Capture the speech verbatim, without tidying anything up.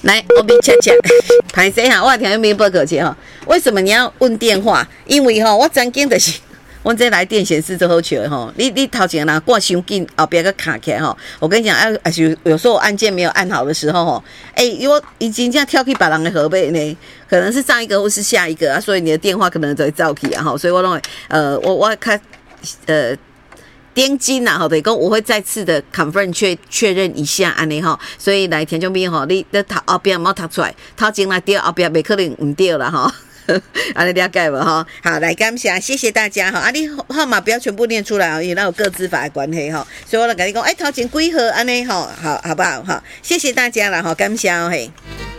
来，我咪恰恰，歹势哈，我听有没报告去哈？为什么你要问电话？因为哈，我曾经就是。我这来电显示最好笑的吼，你你头前拿挂伤紧，后边个卡起来吼。我跟你讲，哎，是有时候按键没有按好的时候吼，哎、欸，因为已经这样跳去别人的河背呢，可能是上一个或是下一个啊，所以你的电话可能就会照起啊吼。所以我认为，呃，我我看呃。点金啦，吼，等于讲我会再次的 confirm 确确认一下安尼吼，所以来听众朋友吼，你的头后边冇读出来，头前来对，后边袂可能唔对啦吼。安尼了解无吼？好，来感谢，谢谢大家哈。啊，你号码不要全部念出来哦，因为那有个资法的关系哈。所以我来跟你讲，哎、欸，头前几号安尼吼，好好不好？好，谢谢大家啦，吼，感谢嘿。